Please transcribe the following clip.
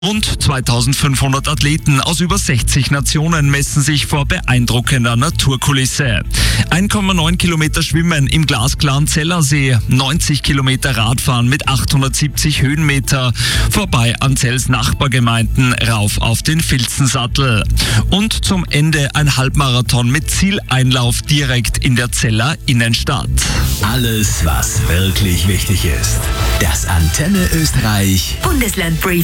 Rund 2500 Athleten aus über 60 Nationen messen sich vor beeindruckender Naturkulisse. 1,9 Kilometer Schwimmen im glasklaren Zellersee, 90 Kilometer Radfahren mit 870 Höhenmeter, vorbei an Zells Nachbargemeinden, rauf auf den Filzensattel. Und zum Ende ein Halbmarathon mit Zieleinlauf direkt in der Zeller Innenstadt. Alles, was wirklich wichtig ist. Das Antenne Österreich Bundesland Briefing.